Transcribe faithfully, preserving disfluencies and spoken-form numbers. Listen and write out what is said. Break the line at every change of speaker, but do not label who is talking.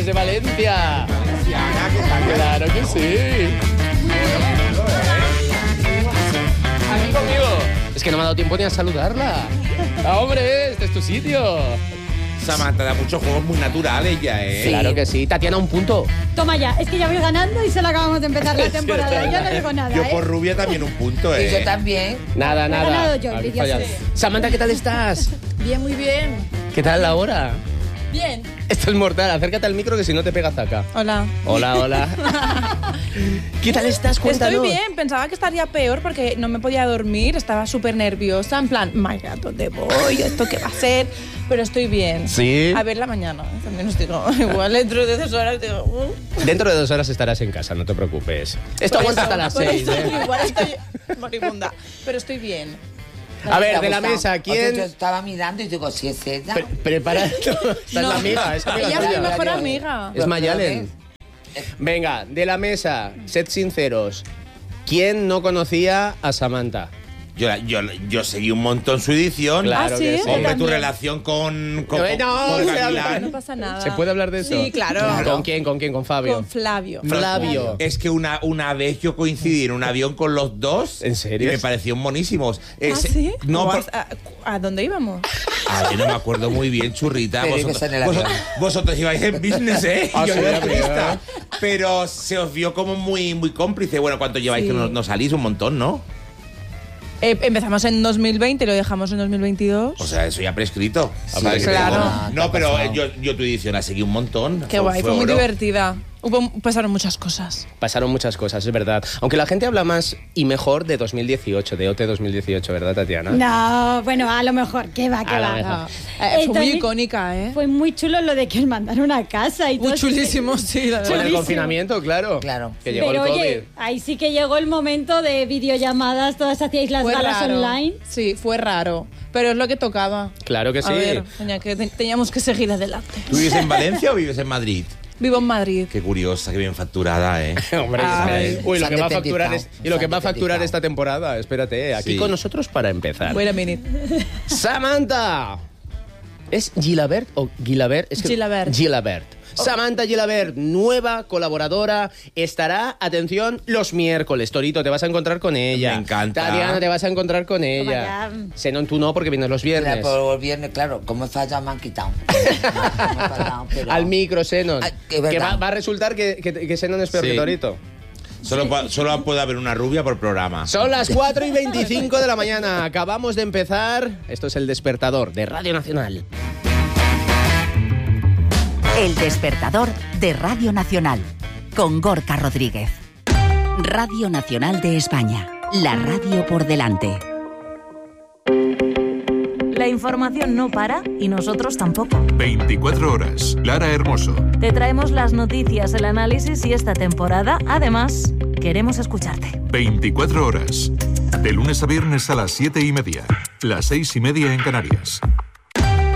desde Valencia.
Valenciana, ¿qué tal?
Claro que sí. Aquí conmigo. Es que no me ha dado tiempo ni a saludarla. Ah, hombre, este es tu sitio.
Samantha da muchos juegos muy naturales ya, ¿eh?
Sí. Claro que sí. Tatiana, un punto.
Toma ya, es que ya voy ganando y solo acabamos de empezar la temporada. Yo no digo nada,
Yo
¿eh?
por rubia también un punto, ¿eh?
Y yo también.
Nada,
He
nada.
ganado yo,
Aquí
envidioso.
fallas. Samantha, ¿qué tal estás?
Bien, muy bien.
¿Qué tal la hora?
Bien.
Esto es mortal. Acércate al micro que si no te pega zaca.
Hola.
Hola, hola. ¿Qué tal estás? Cuéntanos.
Estoy bien, pensaba que estaría peor porque no me podía dormir, estaba súper nerviosa, en plan, my God, ¿dónde voy? ¿Esto qué va a ser? Pero estoy bien.
Sí.
A ver la mañana, ¿eh? También os digo, igual dentro de dos horas digo, uh.
Dentro de dos horas estarás en casa, no te preocupes. Esto
Por
aguanta
eso,
hasta las
por
seis,
eso,
¿eh?
Igual estoy moribunda, pero estoy bien.
A ver,
¿Te ha
de la
gustado?
mesa,
O sea,
¿quién...?
yo estaba mirando y digo, si es ella.
Pre- prepara. Esta es la amiga, es amiga
Ella es mi
tuya.
mejor amiga.
Es Mayalen. Venga, de la mesa, sed sinceros. ¿Quién no conocía a Samantha?
Yo, yo, yo seguí un montón su edición.
Claro
¿Ah,
que
sí?
sí.
Hombre, tu
También.
relación con, con,
No, no,
con
o sea,
Gavilán.
No pasa nada.
¿Se puede hablar de eso?
Sí, claro.
¿Con quién? ¿Con quién? ¿Con Fabio?
Con Flavio.
Flavio.
Es que una, una vez yo coincidí en un avión con los dos.
¿En serio?
Y me parecieron monísimos.
¿Ah,
Es-
sí?
No,
¿O
por-
¿A, ¿A dónde íbamos?
a ver, no me acuerdo muy bien, churrita.
Pero
Vosotros,
ibas en el
vosotros,
avión.
vosotros ibais en business, ¿eh?
Ah,
Yo
sí,
iba
la
en turista.
verdad.
Pero se os vio como muy, muy cómplice. Bueno, ¿cuánto lleváis
Sí.
que no, no salís? Un montón, ¿no?
Eh, empezamos en dos mil veinte y lo dejamos en dos mil veintidós.
O sea, eso ya prescrito.
Sí,
¿Sabes qué te
claro.
digo?
Ah,
No,
te ha
pero
pasado.
eh, yo, yo tu edición la seguí un montón.
Qué guay, fue muy
oro.
divertida. Hubo, pasaron muchas cosas.
Pasaron muchas cosas, es verdad. Aunque la gente habla más y mejor de dos mil dieciocho, de O T dos mil dieciocho, ¿verdad, Tatiana?
No, bueno, a lo mejor, que va, que
A lo
va.
mejor.
Eh, fue muy
también
icónica, ¿eh?
Fue muy chulo lo de que os mandaron a casa y todo.
Muy chulísimo, sí, la
Con
verdad.
el confinamiento, claro.
Claro.
Que llegó
Pero
el COVID.
oye, ahí sí que llegó el momento de videollamadas, todas hacíais las
Fue
galas
raro.
online.
Sí, fue raro. Pero es lo que tocaba.
Claro que sí.
A ver, tenía que, te- teníamos que seguir adelante.
¿Tú vives en Valencia o vives en Madrid?
Vivo en Madrid.
Qué curiosa, qué bien facturada, ¿eh?
Hombre,
Ay.
uy, lo
Se
que
han
va a facturar es,
independizado,
y lo
se
que
han
va a facturar
independizado.
esta temporada, espérate, aquí
Sí.
con nosotros para empezar.
Wait a minute.
Samantha. ¿Es Gilabert o Gilabert? Es que-
Gilabert.
Gilabert. Samantha Gilabert, nueva colaboradora, estará, atención, los miércoles. Torito, te vas a encontrar con ella.
Me encanta.
Tatiana, te vas a encontrar con ella.
ya.
Senón, tú no, porque vienes los viernes.
Por el viernes, claro, como he fallado me han quitado. Me he fallado, pero-
Al micro, Senon.
Ay, que
que
verdad.
va, va a resultar que, que, que Senon es peor
Sí.
que Torito.
Solo, pa- solo puede haber una rubia por programa.
Son las cuatro y veinticinco de la mañana. Acabamos de empezar. Esto es El Despertador de Radio Nacional.
El despertador de Radio Nacional con Gorka Rodríguez. Radio Nacional de España, la radio por delante.
La información no para y nosotros tampoco.
veinticuatro horas. Lara Hermoso.
Te traemos las noticias, el análisis y esta temporada, además, queremos escucharte.
veinticuatro horas. De lunes a viernes a las siete y media. Las seis y media en Canarias.